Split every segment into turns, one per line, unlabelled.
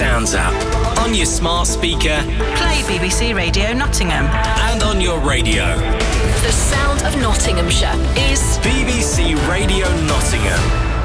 Sounds app. On your smart speaker.
Play BBC Radio Nottingham.
And on your radio.
The sound of Nottinghamshire is
BBC Radio Nottingham.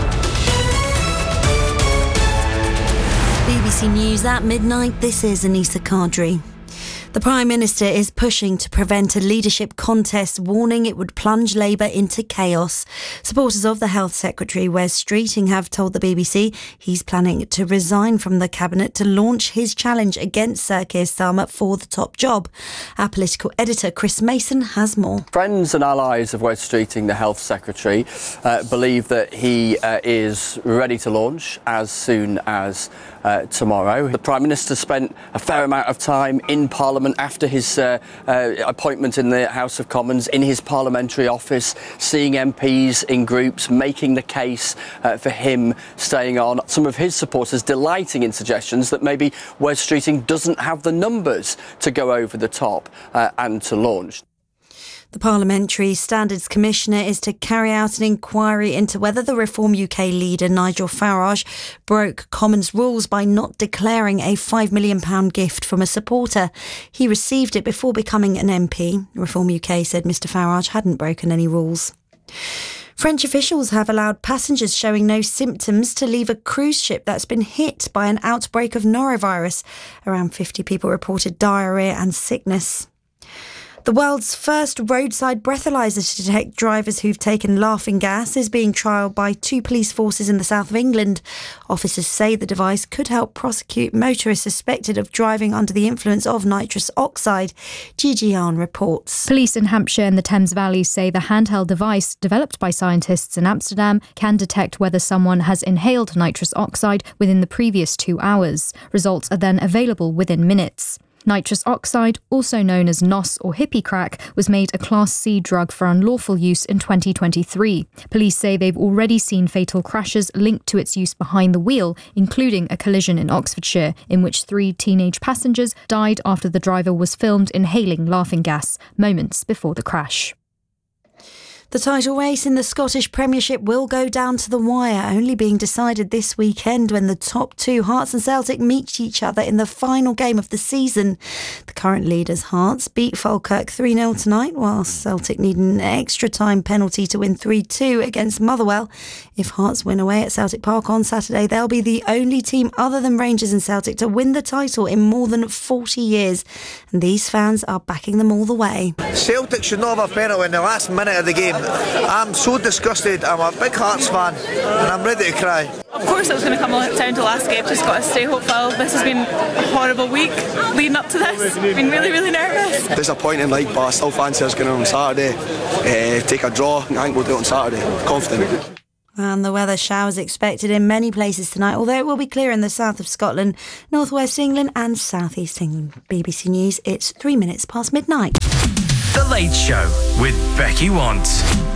BBC News at midnight. This is Anissa Kadri. The Prime Minister is pushing to prevent a leadership contest, warning it would plunge Labour into chaos. Supporters of the Health Secretary, Wes Streeting, have told the BBC he's planning to resign from the Cabinet to launch his challenge against Sir Keir Starmer for the top job. Our political editor, Chris Mason, has more.
Friends and allies of Wes Streeting, the Health Secretary, believe that he is ready to launch as soon as tomorrow. The Prime Minister spent a fair amount of time in Parliament after his appointment in the House of Commons, in his parliamentary office, seeing MPs in groups, making the case for him staying on. Some of his supporters delighting in suggestions that maybe Wes Streeting doesn't have the numbers to go over the top and to launch.
The Parliamentary Standards Commissioner is to carry out an inquiry into whether the Reform UK leader Nigel Farage broke Commons rules by not declaring a £5 million gift from a supporter. He received it before becoming an MP. Reform UK said Mr Farage hadn't broken any rules. French officials have allowed passengers showing no symptoms to leave a cruise ship that's been hit by an outbreak of norovirus. Around 50 people reported diarrhoea and sickness. The world's first roadside breathalyzer to detect drivers who've taken laughing gas is being trialled by 2 police forces in the south of England. Officers say the device could help prosecute motorists suspected of driving under the influence of nitrous oxide. Gigi Yarn reports.
Police in Hampshire and the Thames Valley say the handheld device, developed by scientists in Amsterdam, can detect whether someone has inhaled nitrous oxide within the previous 2 hours. Results are then available within minutes. Nitrous oxide, also known as NOS or hippie crack, was made a Class C drug for unlawful use in 2023. Police say they've already seen fatal crashes linked to its use behind the wheel, including a collision in Oxfordshire, in which 3 teenage passengers died after the driver was filmed inhaling laughing gas moments before the crash.
The title race in the Scottish Premiership will go down to the wire, only being decided this weekend when the top 2, Hearts and Celtic, meet each other in the final game of the season. The current leaders, Hearts, beat Falkirk 3-0 tonight, whilst Celtic need an extra time penalty to win 3-2 against Motherwell. If Hearts win away at Celtic Park on Saturday, they'll be the only team other than Rangers and Celtic to win the title in more than 40 years. And these fans are backing them all the way.
Celtic should not have a penalty in the last minute of the game. I'm so disgusted. I'm a big Hearts fan and I'm ready to cry.
Of course it was going to come down to last game. Just got to stay hopeful. This has been a horrible week leading up to this. I've been really, really nervous.
Disappointing, but I still fancy us going on Saturday. Take a draw. I think we'll do it on Saturday. Confident.
And the weather, showers expected in many places tonight, although it will be clear in the south of Scotland, northwest England and southeast England. BBC News, it's 3 minutes past midnight.
The Late Show with Becky Want.